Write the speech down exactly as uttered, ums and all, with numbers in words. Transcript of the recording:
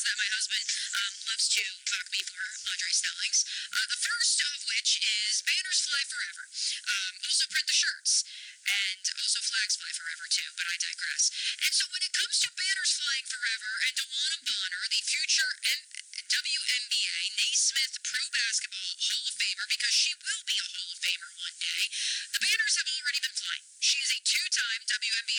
that my husband um, loves to cock me for lingerie styling. Uh, the first of which is Banners Fly Forever. Um, also print the shirts. And also flags fly forever too, but I digress. And so when it comes to banners flying forever and DeWanna Bonner, the future M- W N B A Naismith Pro Basketball Hall of Famer, because she will be a Hall of Famer one day, the banners have already been flying. She is a two-time W N B